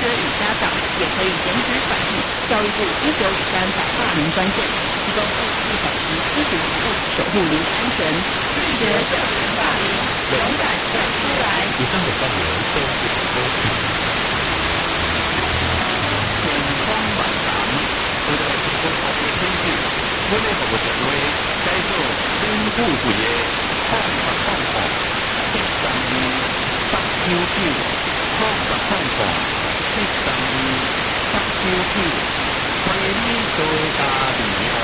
学与家长也可以检举反映教育部1953反霸凌专线，提供24小时咨询服务，守护您的安全。拒绝校园霸凌，勇敢站出来。 以上的发言都是可收听。 天空万蓝，我哋提供學嘅天氣，我哋服務社會繼續堅固住嘅康復康復，即等於北漂漂，康復康復，即等於北漂漂，為呢對大年。